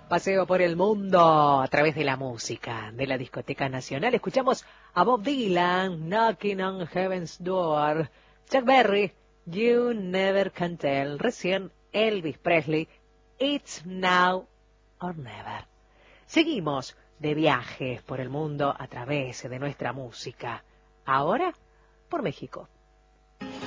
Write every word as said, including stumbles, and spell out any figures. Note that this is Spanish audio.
Paseo por el mundo a través de la música de la Discoteca Nacional. Escuchamos a Bob Dylan, Knocking on Heaven's Door. Chuck Berry, You Never Can Tell. Recién Elvis Presley, It's Now or Never. Seguimos de viajes por el mundo a través de nuestra música. Ahora por México.